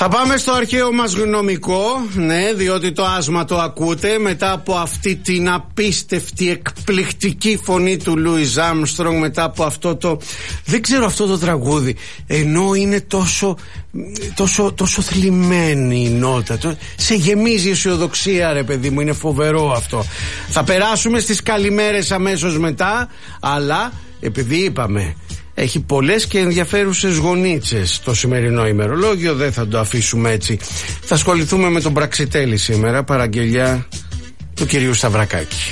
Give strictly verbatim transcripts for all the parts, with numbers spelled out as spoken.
Θα πάμε στο αρχαίο μας γνωμικό, ναι, διότι το άσμα το ακούτε μετά από αυτή την απίστευτη εκπληκτική φωνή του Λούις Άρμστρονγκ, μετά από αυτό το, δεν ξέρω, αυτό το τραγούδι, ενώ είναι τόσο τόσο, τόσο θλιμμένη η νότα, το, σε γεμίζει αισιοδοξία, ρε παιδί μου, είναι φοβερό αυτό. Θα περάσουμε στις καλημέρες αμέσως μετά, αλλά επειδή είπαμε έχει πολλές και ενδιαφέρουσες γονίτσες το σημερινό ημερολόγιο, δεν θα το αφήσουμε έτσι. Θα ασχοληθούμε με τον Πραξιτέλη σήμερα, παραγγελιά του κυρίου Σταυρακάκη.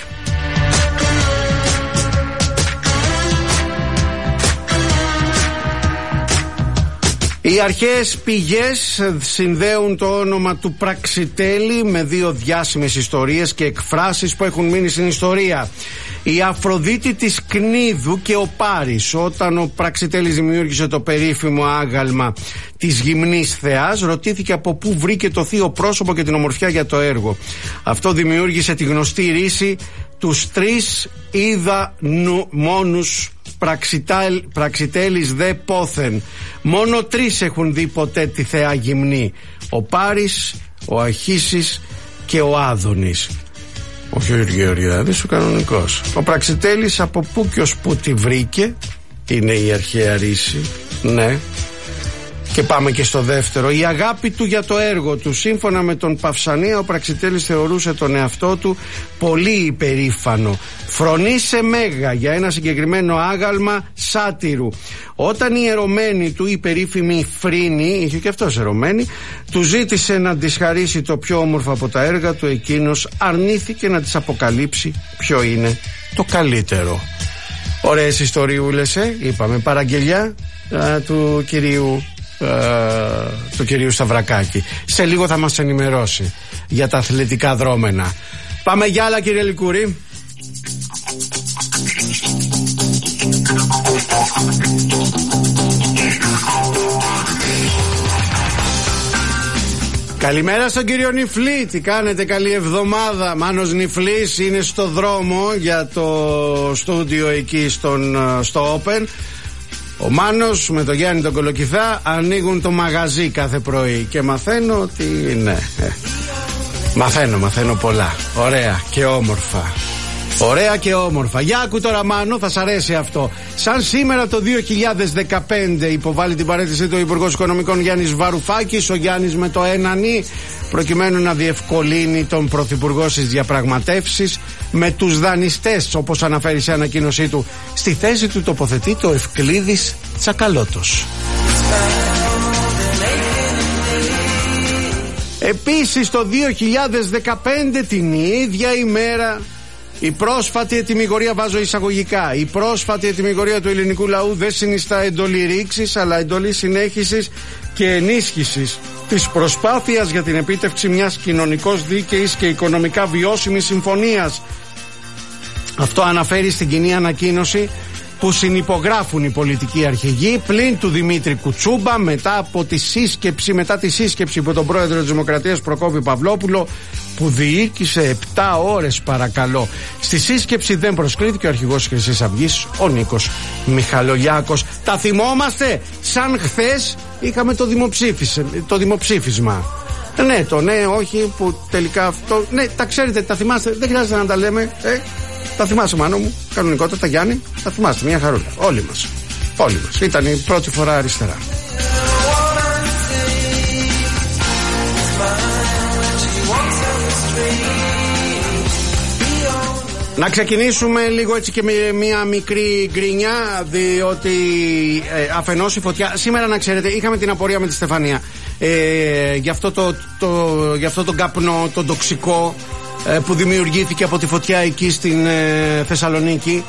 Οι αρχαίες πηγές συνδέουν το όνομα του Πραξιτέλη με δύο διάσημες ιστορίες και εκφράσεις που έχουν μείνει στην ιστορία. Η Αφροδίτη της Κνίδου και ο Πάρης. Όταν ο Πραξιτέλης δημιούργησε το περίφημο άγαλμα της γυμνής θεάς, ρωτήθηκε από πού βρήκε το θείο πρόσωπο και την ομορφιά για το έργο. Αυτό δημιούργησε τη γνωστή ρίση τους τρεις είδα νου, μόνους Πραξιτέλ, Πραξιτέλης δε πόθεν. Μόνο τρεις έχουν δει ποτέ τη θεά γυμνή: ο Πάρης, ο Αχίσης και ο Άδωνης. Όχι ο Γεωργιάδης, ο κανονικός. Ο Πραξιτέλης από πού και ως πού τη βρήκε, είναι η αρχαία ρίση, ναι. Και πάμε και στο δεύτερο. Η αγάπη του για το έργο του. Σύμφωνα με τον Παυσανία, ο Πραξιτέλης θεωρούσε τον εαυτό του πολύ υπερήφανο. Φρονήσε μέγα για ένα συγκεκριμένο άγαλμα σάτυρου. Όταν η ερωμένη του, η περίφημη Φρίνη, είχε και αυτός ερωμένη, του ζήτησε να της χαρίσει το πιο όμορφο από τα έργα του, εκείνος αρνήθηκε να της αποκαλύψει ποιο είναι το καλύτερο. Ωραίες ιστοριούλες, ε? Είπαμε, παραγγελιά α, του κυρίου του κυρίου Σταυρακάκη. Σε λίγο θα μας ενημερώσει για τα αθλητικά δρόμενα. Πάμε για άλλα, κύριε Λικούρη. Καλημέρα στον κύριο Νιφλή. Τι κάνετε, καλή εβδομάδα. Μάνος Νιφλής είναι στο δρόμο για το στούντιο εκεί στον, στο Open. Ο Μάνος με τον Γιάννη τον Κολοκυθά ανοίγουν το μαγαζί κάθε πρωί και μαθαίνω ότι ναι, ε, μαθαίνω, μαθαίνω πολλά. Ωραία και όμορφα. Ωραία και όμορφα. Για άκου τώρα, Μάνο, θα σ' αρέσει αυτό. Σαν σήμερα το δύο χιλιάδες δεκαπέντε υποβάλλει την παρέτησή του ο Υπουργός Οικονομικών Γιάννης Βαρουφάκης, ο Γιάννης με το ένα νι, προκειμένου να διευκολύνει τον Πρωθυπουργό στις διαπραγματεύσεις με τους δανειστές, όπως αναφέρει σε ανακοίνωσή του. Στη θέση του τοποθετείται ο Ευκλήδης Τσακαλώτος. Επίσης το δύο χιλιάδες δεκαπέντε, την ίδια ημέρα, η πρόσφατη ετυμηγορία, βάζω εισαγωγικά, η πρόσφατη ετυμηγορία του ελληνικού λαού δεν συνιστά εντολή ρήξης, αλλά εντολή συνέχισης και ενίσχυσης της προσπάθειας για την επίτευξη μιας κοινωνικώς δίκαιης και οικονομικά βιώσιμης συμφωνίας. Αυτό αναφέρει στην κοινή ανακοίνωση που συνυπογράφουν οι πολιτικοί αρχηγοί πλην του Δημήτρη Κουτσούμπα μετά από τη σύσκεψη, μετά τη σύσκεψη από τον πρόεδρο της Δημοκρατίας Προκόπη Παυλόπουλο, που διοίκησε επτά ώρες, παρακαλώ. Στη σύσκεψη δεν προσκλήθηκε ο αρχηγός της Χρυσής Αυγής, ο Νίκος Μιχαλολιάκος. Τα θυμόμαστε, σαν χθες είχαμε το, το δημοψήφισμα. Ναι, το ναι, όχι, που τελικά αυτό, ναι, τα ξέρετε, τα θυμάστε, δεν χρειάζεται να τα λέμε, ε. Τα θυμάσαι, Μάνο μου, κανονικότατα, Γιάννη, τα θυμάστε, μια χαρούλα. Όλοι μας, όλοι μας. Ήταν η πρώτη φορά αριστερά. Να ξεκινήσουμε λίγο έτσι και με μια μικρή γκρινιά, διότι ε, αφενός η φωτιά, σήμερα να ξέρετε είχαμε την απορία με τη Στεφανία ε, για αυτό το, το, για αυτό το καπνό, το τοξικό ε, που δημιουργήθηκε από τη φωτιά εκεί στην ε, Θεσσαλονίκη.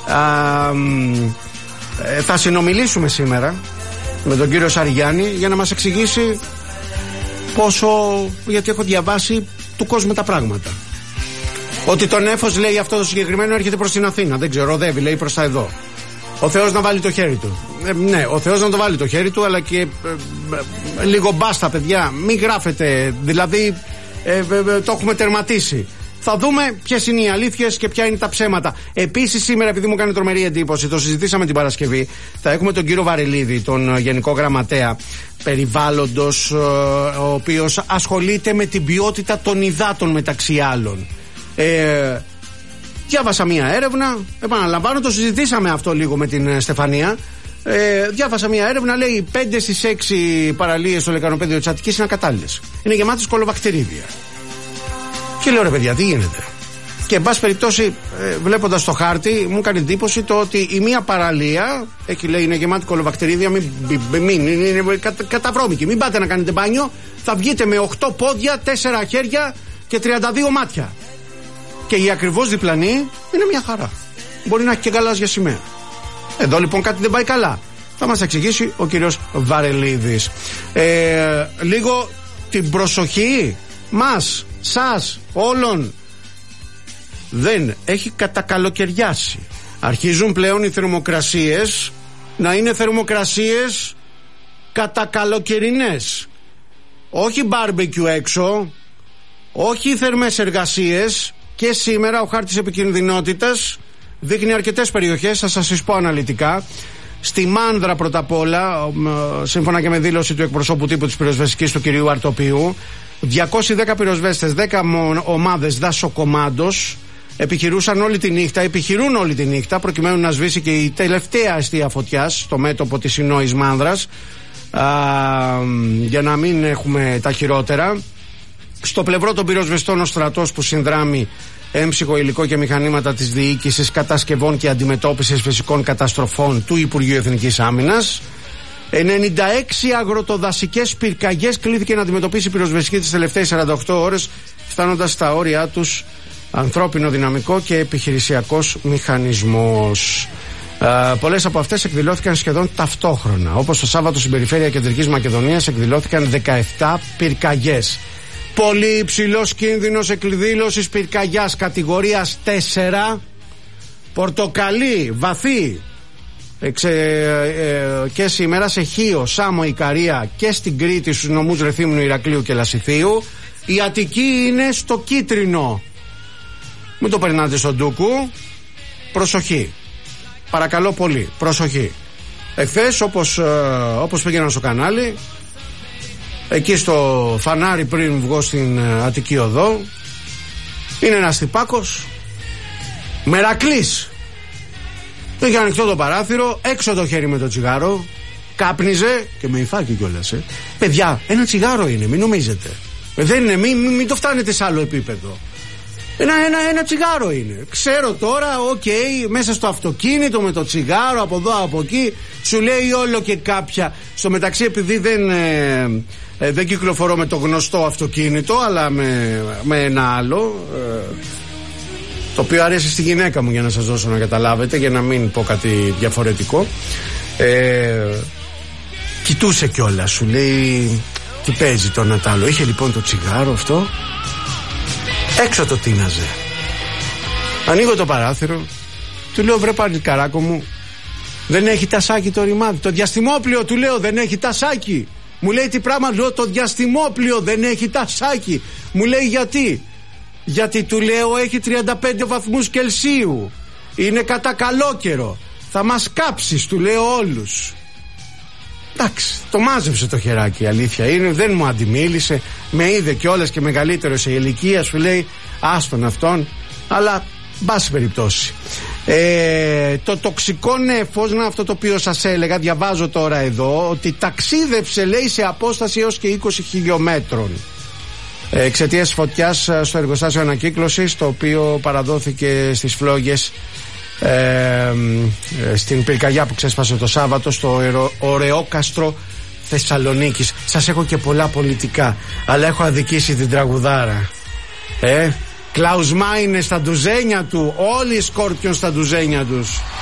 Ε, θα συνομιλήσουμε σήμερα με τον κύριο Σαριγιάννη για να μας εξηγήσει πόσο, γιατί έχω διαβάσει του κόσμου τα πράγματα. Ότι το νέφος, λέει, αυτό το συγκεκριμένο έρχεται προς την Αθήνα. Δεν ξέρω, οδεύει, λέει, προς τα εδώ. Ο Θεός να βάλει το χέρι του. Ε, ναι, ο Θεός να το βάλει το χέρι του, αλλά και ε, ε, λίγο μπάστα, παιδιά. Μην γράφετε, δηλαδή ε, ε, ε, το έχουμε τερματίσει. Θα δούμε ποιες είναι οι αλήθειες και ποια είναι τα ψέματα. Επίσης, σήμερα, επειδή μου κάνει τρομερή εντύπωση, το συζητήσαμε την Παρασκευή, θα έχουμε τον κύριο Βαρελίδη, τον Γενικό Γραμματέα Περιβάλλοντος, ο οποίος ασχολείται με την ποιότητα των υδάτων, μεταξύ άλλων. Ε, διάβασα μία έρευνα, επαναλαμβάνω, το συζητήσαμε αυτό λίγο με την Στεφανία. Ε, διάβασα μία έρευνα, λέει πέντε στις έξι παραλίες στο λεκανοπέδιο της Αττικής είναι ακατάλληλες. Είναι γεμάτες κολοβακτηρίδια. Και λέω, ρε παιδιά, τι γίνεται? Και εν πάση περιπτώσει, ε, βλέποντας το χάρτη, μου έκανε εντύπωση το ότι η μία παραλία, εκεί λέει είναι γεμάτη κολοβακτηρίδια, μην, μην, μην, είναι κατα, καταβρώμικη. Μην πάτε να κάνετε μπάνιο, θα βγείτε με οκτώ πόδια, τέσσερα χέρια και τριάντα δύο μάτια. Και η ακριβώς διπλανή είναι μια χαρά. Μπορεί να έχει και γαλάζια σημαία. Εδώ λοιπόν κάτι δεν πάει καλά. Θα μας εξηγήσει ο κύριος Βαρελίδης. Ε, λίγο την προσοχή μας, σας, όλων. Δεν έχει κατακαλοκαιριάσει. Αρχίζουν πλέον οι θερμοκρασίες να είναι θερμοκρασίες κατακαλοκαιρινές. Όχι μπάρμπεκιου έξω, όχι θερμές εργασίες. Και σήμερα ο χάρτης επικινδυνότητας δείχνει αρκετές περιοχές, θα σας τις πω αναλυτικά. Στη Μάνδρα πρώτα απ' όλα, σύμφωνα και με δήλωση του εκπροσώπου τύπου της πυροσβεστικής του κυρίου Αρτοπίου, διακόσιοι δέκα πυροσβέστες, δέκα ομάδες δασοκομάντος επιχειρούσαν όλη τη νύχτα, επιχειρούν όλη τη νύχτα προκειμένου να σβήσει και η τελευταία αιστεία φωτιάς στο μέτωπο της Συνόης Μάνδρας, α, για να μην έχουμε τα χειρότερα. Στο πλευρό των πυροσβεστών ο στρατός που συνδράμει έμψυχο υλικό και μηχανήματα της Διοίκησης Κατασκευών και Αντιμετώπισης Φυσικών Καταστροφών του Υπουργείου Εθνικής Άμυνας. ενενήντα έξι αγροτοδασικές πυρκαγιές κλήθηκε να αντιμετωπίσει η πυροσβεστική τις τελευταίες σαράντα οκτώ ώρες, φτάνοντας στα όρια τους ανθρώπινο δυναμικό και επιχειρησιακός μηχανισμός. Uh, πολλές από αυτές εκδηλώθηκαν σχεδόν ταυτόχρονα. Όπως το Σάββατο στην περιφέρεια Κεντρικής Μακεδονίας εκδηλώθηκαν δεκαεπτά πυρκαγιές. Πολύ υψηλός κίνδυνος εκδήλωσης πυρκαγιάς κατηγορίας τέσσερα. Πορτοκαλί, βαθύ. Εξε, ε, και σήμερα σε Χίο, Σάμο, Ικαρία και στην Κρήτη στους νομούς Ρεθύμνου, Ηρακλείου και Λασιθίου. Η Αττική είναι στο κίτρινο. Μην το περνάτε στον ντούκου. Προσοχή. Παρακαλώ πολύ, προσοχή. Εχθές όπως, ε, όπως πήγαινα στο κανάλι, εκεί στο φανάρι πριν βγω στην Αττική Οδό, είναι ένας τυπάκος μερακλής. Είχε ανοιχτό το παράθυρο, έξω το χέρι με το τσιγάρο, κάπνιζε και με υφάκι κιόλας. Ε. Παιδιά, ένα τσιγάρο είναι, μην νομίζετε. Δεν είναι, μην, μην, μην το φτάνετε σε άλλο επίπεδο. Ένα, ένα, ένα τσιγάρο είναι. Ξέρω τώρα, οκ, okay, μέσα στο αυτοκίνητο με το τσιγάρο, από εδώ από εκεί, σου λέει όλο και κάποια. Στο μεταξύ, επειδή δεν, ε, ε, δεν κυκλοφορώ με το γνωστό αυτοκίνητο, αλλά με, με ένα άλλο, ε, το οποίο αρέσει στη γυναίκα μου, για να σας δώσω να καταλάβετε, για να μην πω κάτι διαφορετικό. Ε, κοιτούσε κιόλας, σου λέει τι παίζει το Νατάλο. Είχε λοιπόν το τσιγάρο αυτό. Έξω το τίναζε. Ανοίγω το παράθυρο. Του λέω, βρε παλικαράκο μου, δεν έχει τασάκι το ρημάδι. Το διαστημόπλιο, του λέω, δεν έχει τασάκι. Μου λέει τι πράγμα? Λέω, το διαστημόπλιο δεν έχει τασάκι. Μου λέει γιατί? Γιατί, του λέω, έχει τριάντα πέντε βαθμούς Κελσίου. Είναι κατά καλό καιρό. Θα μας κάψεις, του λέω, όλους. Εντάξει, το μάζεψε το χεράκι, η αλήθεια είναι, δεν μου αντιμίλησε, με είδε κιόλας και μεγαλύτερο σε ηλικία, σου λέει άστον αυτόν, αλλά μπάση περιπτώσει. Ε, το τοξικό νέφος, να αυτό το οποίο σας έλεγα, διαβάζω τώρα εδώ, ότι ταξίδεψε, λέει, σε απόσταση έως και είκοσι χιλιόμετρων εξαιτίας φωτιάς στο εργοστάσιο ανακύκλωσης, το οποίο παραδόθηκε στις φλόγες Ε, στην πυρκαγιά που ξέσπασε το Σάββατο στο Ωρεόκαστρο Θεσσαλονίκης. Σας έχω και πολλά πολιτικά, αλλά έχω αδικήσει την τραγουδάρα. Ε, Κλάους Μάινε στα ντουζένια του, όλοι οι Σκόρπιον στα ντουζένια τους.